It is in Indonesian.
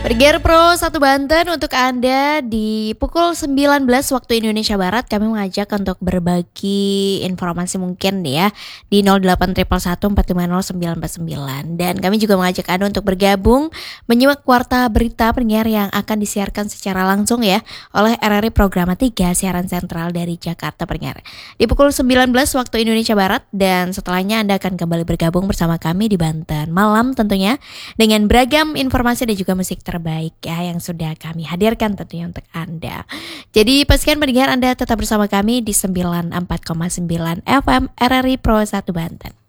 Bergear Pro 1 Banten untuk Anda di pukul 19 waktu Indonesia Barat kami mengajak untuk berbagi informasi mungkin ya di 08111450 dan kami juga mengajak Anda untuk bergabung menyimak warta berita pendengar yang akan disiarkan secara langsung ya oleh RRI Programa 3 siaran sentral dari Jakarta pendengar di pukul 19 waktu Indonesia Barat dan setelahnya Anda akan kembali bergabung bersama kami di Banten malam tentunya dengan beragam informasi dan juga musik terbaik ya yang sudah kami hadirkan tentunya untuk Anda. Jadi pastikan pendengar Anda tetap bersama kami di 94,9 FM RRI Pro 1 Banten.